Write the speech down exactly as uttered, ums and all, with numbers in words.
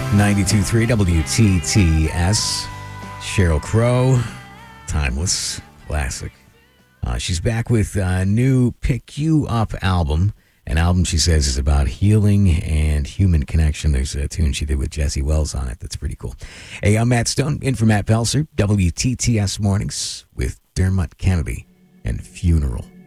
ninety-two point three W T T S. Sheryl Crow, timeless classic. Uh, she's back with a new Pick You Up album. An album, she says, is about healing and human connection. There's a tune she did with Jesse Wells on it. That's pretty cool. Hey, I'm Matt Stone, in for Matt Pelser, W T T S Mornings with Dermot Kennedy and Funeral.